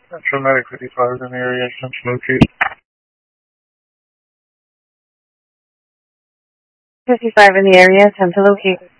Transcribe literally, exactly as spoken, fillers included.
Central Medic fifty-five is in the area, attempt to locate. fifty-five in the area, attempt to locate.